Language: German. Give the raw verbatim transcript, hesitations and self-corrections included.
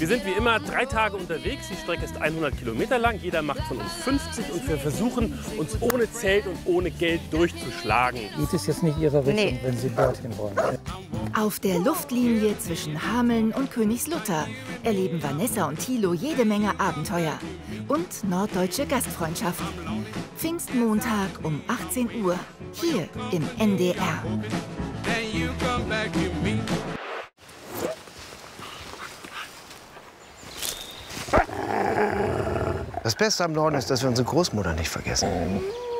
Wir sind wie immer drei Tage unterwegs. Die Strecke ist hundert Kilometer lang. Jeder macht von uns fünfzig und wir versuchen, uns ohne Zelt und ohne Geld durchzuschlagen. Geht es jetzt nicht Ihre Richtung, Nee. wenn Sie dorthin wollen? Auf der Luftlinie zwischen Hameln und Königslutter erleben Vanessa und Thilo jede Menge Abenteuer und norddeutsche Gastfreundschaft. Pfingstmontag um achtzehn Uhr, hier im N D R. Das Beste am Norden ist, dass wir unsere Großmutter nicht vergessen.